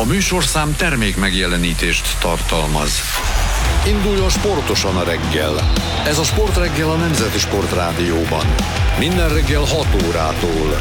A műsorszám termék megjelenítést tartalmaz. Induljon sportosan a reggel. Ez a Sportreggel a Nemzeti Sportrádióban. Minden reggel 6 órától.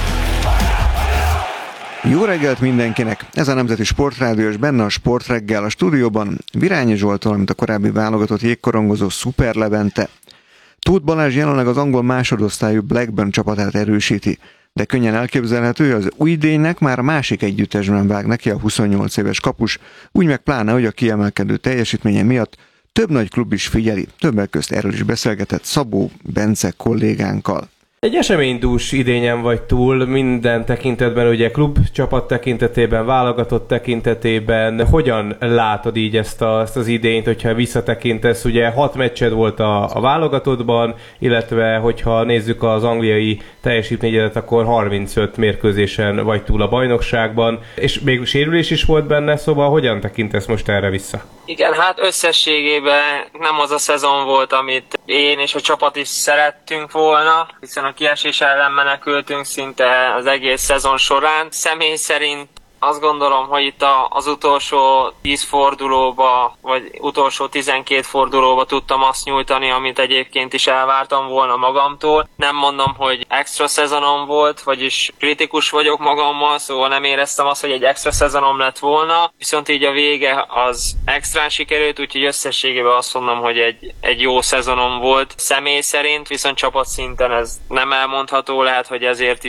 Jó reggelt mindenkinek! Ez a Nemzeti Sportrádió, és benne a Sportreggel a stúdióban Virányi Zsolt, valamint a korábbi válogatott jégkorongozó Szuper Levente. Tóth Balázs jelenleg az angol másodosztályú Blackburn csapatát erősíti, de könnyen elképzelhető, hogy az új idénynek már a másik együttesben vág neki a 28 éves kapus, úgy meg pláne, hogy a kiemelkedő teljesítménye miatt több nagy klub is figyeli, többek közt erről is beszélgetett Szabó Bence kollégánkkal. Egy eseménydús idényen vagy túl minden tekintetben, ugye klubcsapat tekintetében, válogatott tekintetében. Hogyan látod így ezt az idényt, hogyha visszatekintesz? Ugye 6 meccsed volt a válogatottban, illetve hogyha nézzük az angliai teljesítményedet, akkor 35 mérkőzésen vagy túl a bajnokságban, és még sérülés is volt benne, szóval hogyan tekintesz most erre vissza? Igen, hát összességében nem az a szezon volt, amit én és a csapat is szerettünk volna, hiszen a kiesés ellen menekültünk szinte az egész szezon során. Személy szerint azt gondolom, hogy itt az utolsó 10 fordulóba, vagy utolsó 12 fordulóba tudtam azt nyújtani, amit egyébként is elvártam volna magamtól. Nem mondom, hogy extra szezonom volt, vagyis kritikus vagyok magammal, szóval nem éreztem azt, hogy egy extra szezonom lett volna, viszont így a vége az extrán sikerült, úgyhogy összességében azt mondom, hogy egy jó szezonom volt személy szerint, viszont csapatszinten ez nem elmondható, lehet, hogy ezért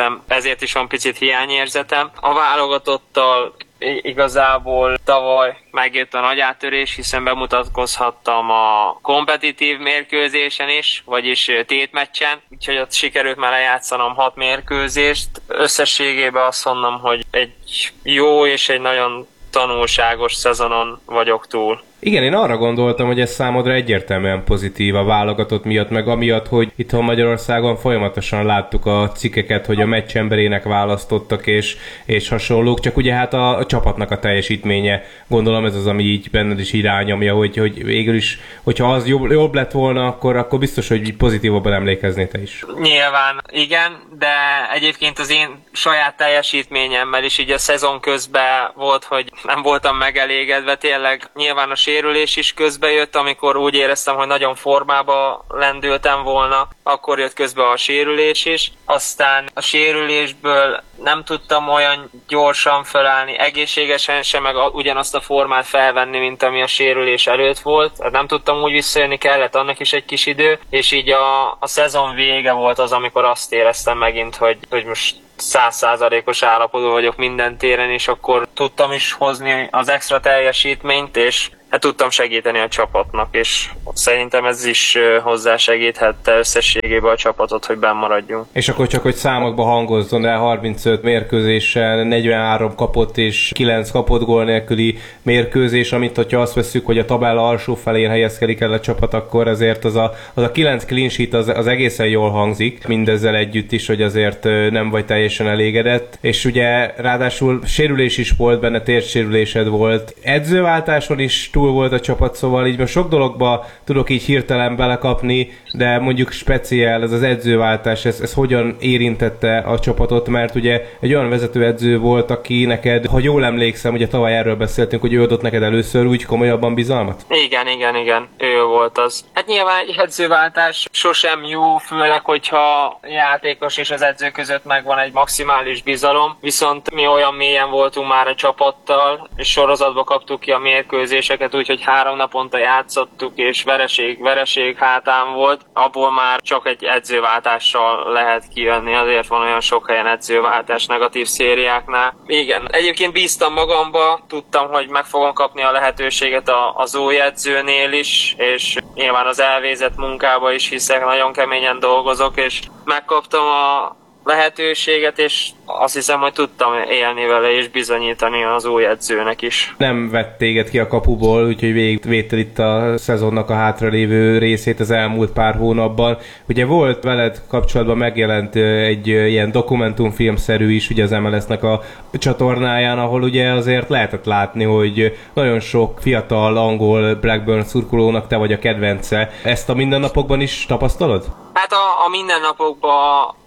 is van picit hiányérzetem. A válogatottal igazából tavaly megjött a nagy áttörés, hiszen bemutatkozhattam a kompetitív mérkőzésen is, vagyis tétmeccsen, úgyhogy ott sikerült már lejátszanom 6 mérkőzést. Összességében azt mondom, hogy egy jó és egy nagyon tanulságos szezonon vagyok túl. Igen, én arra gondoltam, hogy ez számodra egyértelműen pozitív a válogatott miatt, meg amiatt, hogy itthon Magyarországon folyamatosan láttuk a cikkeket, hogy a meccs emberének választottak és hasonlók, csak ugye hát a csapatnak a teljesítménye, gondolom ez az, ami így benned is irányomja, hogy végül is, hogyha az jobb lett volna, akkor biztos, hogy pozitívabban emlékeznél te is. Nyilván igen, de egyébként az én saját teljesítményemmel is így a szezon közben volt, hogy nem voltam megelégedve, tényleg nyilván a sérülés is közbe jött, amikor úgy éreztem, hogy nagyon formába lendültem volna, akkor jött közbe a sérülés is. Aztán a sérülésből nem tudtam olyan gyorsan felállni, egészségesen sem, meg ugyanazt a formát felvenni, mint ami a sérülés előtt volt. Nem tudtam úgy visszajönni, kellett annak is egy kis idő, és így a szezon vége volt az, amikor azt éreztem megint, hogy most 100%-os állapotban vagyok minden téren, és akkor tudtam is hozni az extra teljesítményt, és tudtam segíteni a csapatnak, és szerintem ez is hozzásegíthette összességében a csapatot, hogy benn maradjunk. És akkor csak, hogy számokba hangozzon el, 35 mérkőzésen 43 kapott és 9 kapott gól nélküli mérkőzés, amit hogyha azt vesszük, hogy a tabella alsó felén helyezkedik el a csapat, akkor azért az a 9 clean sheet az egészen jól hangzik, mindezzel együtt is, hogy azért nem vagy teljesen elégedett, és ugye ráadásul sérülés is volt benne, térsérülésed volt, edzőváltáson is túl volt a csapat, szóval így most sok dologba tudok így hirtelen belekapni, de mondjuk speciál ez az edzőváltás, ez hogyan érintette a csapatot, mert ugye egy olyan vezetőedző volt, aki neked, ha jól emlékszem, ugye tavaly erről beszéltünk, hogy ő adott neked először úgy komolyabban bizalmat? Igen, ő volt az. Hát nyilván egy edzőváltás sosem jó, főleg, hogyha játékos és az edző között megvan egy maximális bizalom, viszont mi olyan mélyen voltunk már a csapattal, és sorozatba kaptuk ki a mérkőzéseket, úgyhogy 3 naponta játszottuk, és vereség hátán volt, abból már csak egy edzőváltással lehet kijönni, azért van olyan sok helyen edzőváltás negatív szériáknál. Igen, egyébként bíztam magamba, tudtam, hogy meg fogom kapni a lehetőséget az új edzőnél is, és nyilván az elvégzett munkába is hiszek, nagyon keményen dolgozok, és megkaptam a lehetőséget, és azt hiszem, hogy tudtam élni vele és bizonyítani az új edzőnek is. Nem vett téged ki a kapuból, úgyhogy végigvédted itt a szezonnak a hátralévő részét az elmúlt pár hónapban. Ugye volt veled kapcsolatban megjelent egy ilyen dokumentumfilmszerű is ugye az MLS-nek a csatornáján, ahol ugye azért lehetett látni, hogy nagyon sok fiatal angol Blackburn szurkolónak te vagy a kedvence. Ezt a mindennapokban is tapasztalod? Hát a mindennapokban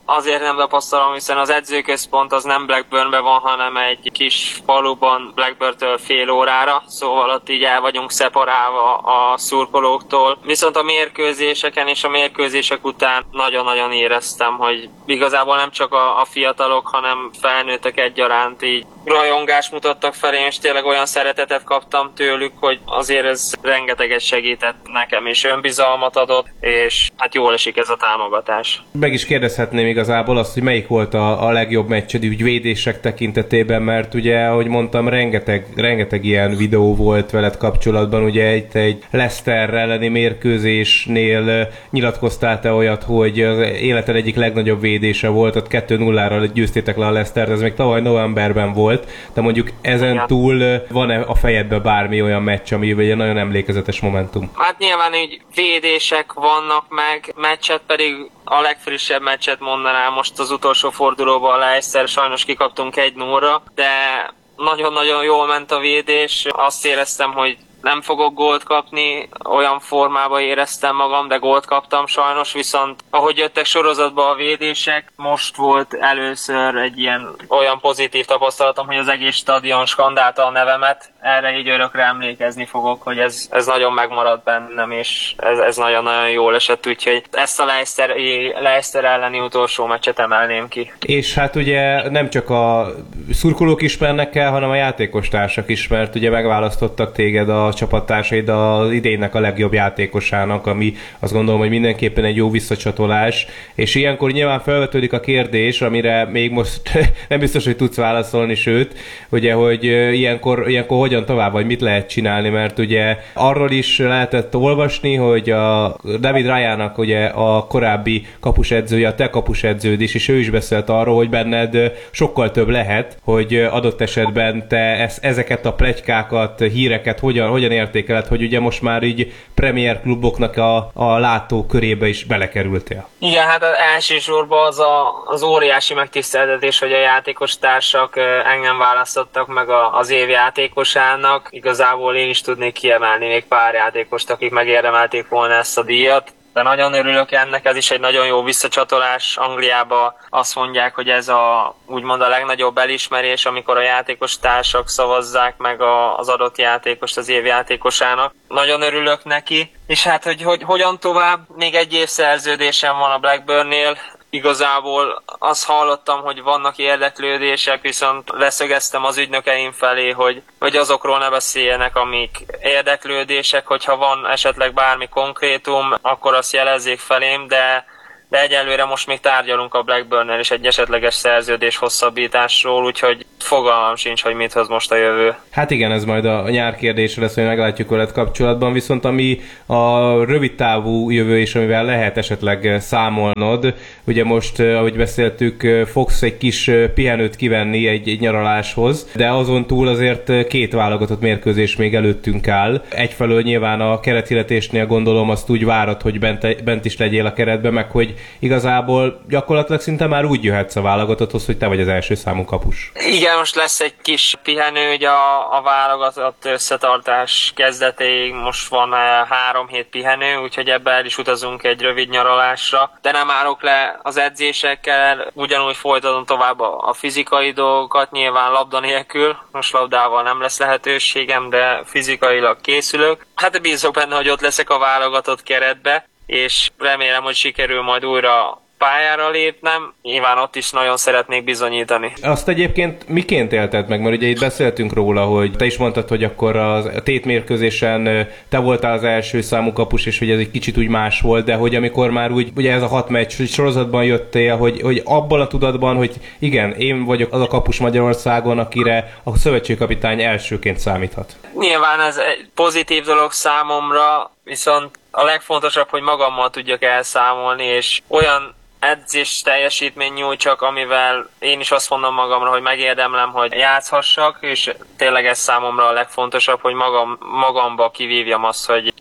azért nem tapasztalom, hiszen az edzőközpont az nem Blackburnben van, hanem egy kis faluban Blackburntől fél órára, szóval ott így el vagyunk szeparálva a szurkolóktól. Viszont a mérkőzéseken és a mérkőzések után nagyon-nagyon éreztem, hogy igazából nem csak a fiatalok, hanem felnőttek egyaránt így rajongást mutattak felé, és tényleg olyan szeretetet kaptam tőlük, hogy azért ez rengeteget segített nekem, és önbizalmat adott, és hát jól esik ez a támogatás. Meg is kérdezhetném igazából azt, hogy melyik volt a legjobb meccsed úgy védések tekintetében, mert ugye, ahogy mondtam, rengeteg ilyen videó volt veled kapcsolatban, ugye egy Leicester elleni mérkőzésnél nyilatkoztál te olyat, hogy az életed egyik legnagyobb védése volt, ott 2-0-ra győztétek le a Leicestert, ez még tavaly novemberben volt, de mondjuk ezen túl van-e a fejedben bármi olyan meccs, ami egy nagyon emlékezetes momentum? Hát nyilván így védések vannak meg, meccset pedig a legfrissebb meccset mondanám most az utolsó fordulóban a Leicester, sajnos kikaptunk 1-0-ra, de nagyon-nagyon jól ment a védés, azt éreztem, hogy nem fogok gólt kapni, olyan formában éreztem magam, de gólt kaptam sajnos, viszont ahogy jöttek sorozatba a védések, most volt először egy olyan pozitív tapasztalatom, hogy az egész stadion skandálta a nevemet, erre így örökre emlékezni fogok, hogy ez nagyon megmaradt bennem, és ez nagyon-nagyon jól esett, úgyhogy ezt a Leicester elleni utolsó meccset emelném ki. És hát ugye nem csak a szurkolók ismernek el, hanem a játékostársak is, mert ugye megválasztottak téged a csapattársaid az idénynek a legjobb játékosának, ami azt gondolom, hogy mindenképpen egy jó visszacsatolás, és ilyenkor nyilván felvetődik a kérdés, amire még most nem biztos, hogy tudsz válaszolni, sőt, ugye, hogy ilyenkor hogyan tovább, vagy mit lehet csinálni, mert ugye arról is lehetett olvasni, hogy a David Raya-nak ugye a korábbi kapusedzője, a te kapusedződ is, és ő is beszélt arról, hogy benned sokkal több lehet, hogy adott esetben te ezeket a pletykákat, híreket hogyan értékeled, hogy ugye most már így Premier kluboknak a látó körébe is belekerültél? Igen, hát elsősorban az óriási megtiszteltetés, hogy a játékos társak engem választottak meg az év játékosának. Igazából én is tudnék kiemelni még pár játékost, akik megérdemelték volna ezt a díjat. De nagyon örülök ennek, ez is egy nagyon jó visszacsatolás. Angliában azt mondják, hogy ez úgymond a legnagyobb elismerés, amikor a játékos társak szavazzák meg az adott játékost az év játékosának. Nagyon örülök neki, és hát hogy hogyan tovább, még egy év szerződésem van a Blackburnnél. Igazából azt hallottam, hogy vannak érdeklődések, viszont leszögeztem az ügynökeim felé, hogy azokról ne beszéljenek, amik érdeklődések, hogyha van esetleg bármi konkrétum, akkor azt jelezzék felém, de egyelőre most még tárgyalunk a Blackburnnel is egy esetleges szerződés hosszabbításról, úgyhogy fogalmam sincs, hogy mit hoz most a jövő. Hát igen, ez majd a nyár kérdése lesz, hogy meglátjuk veled kapcsolatban, viszont ami a rövid távú jövő és amivel lehet esetleg számolnod, ugye most, ahogy beszéltük, fogsz egy kis pihenőt kivenni egy nyaraláshoz, de azon túl azért 2 válogatott mérkőzés még előttünk áll. Egyfelől nyilván a kerethirdetésnél gondolom azt úgy várod, hogy bent is legyél a keretbe, meg hogy igazából gyakorlatilag szinte már úgy jöhetsz a válogatotthoz, hogy te vagy az első számú kapus. Igen, most lesz egy kis pihenő, ugye a válogatott összetartás kezdetéig most van 3 hét pihenő, úgyhogy ebben el is utazunk egy rövid nyaralásra, de nem állok le az edzésekkel, ugyanúgy folytatom tovább a fizikai dolgokat, nyilván labda nélkül, most labdával nem lesz lehetőségem, de fizikailag készülök. Hát bízok benne, hogy ott leszek a válogatott keretbe, és remélem, hogy sikerül majd újra pályára lépnem, nyilván ott is nagyon szeretnék bizonyítani. Azt egyébként miként élted meg? Mert ugye itt beszéltünk róla, hogy te is mondtad, hogy akkor a tétmérkőzésen te voltál az első számú kapus, és hogy ez egy kicsit úgy más volt, de hogy amikor már úgy, ugye ez a 6 meccs sorozatban jöttél, hogy abban a tudatban, hogy igen, én vagyok az a kapus Magyarországon, akire a szövetségkapitány elsőként számíthat. Nyilván ez egy pozitív dolog számomra, viszont a legfontosabb, hogy magammal tudjak elszámolni, és olyan edzés teljesítmény nyújtsak, amivel én is azt mondom magamra, hogy megérdemlem, hogy játszhassak, és tényleg ez számomra a legfontosabb, hogy magamba kivívjam azt, hogy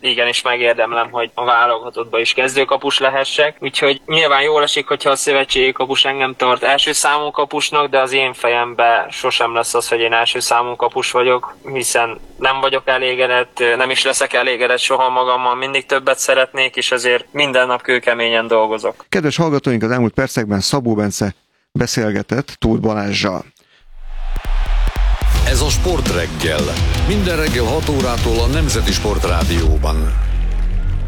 igenis megérdemlem, hogy a válogatottban is kezdőkapus lehessek. Úgyhogy nyilván jól esik, hogyha a szövetségi kapus engem tart első számú kapusnak, de az én fejemben sosem lesz az, hogy én első számú kapus vagyok, hiszen nem vagyok elégedett, nem is leszek elégedett soha magammal, mindig többet szeretnék, és azért minden nap kőkeményen dolgozok. Kedves hallgatóink, az elmúlt percekben Szabó Bence beszélgetett Tóth Balázssal. Ez a Sportreggel. Minden reggel 6 órától a Nemzeti Sportrádióban.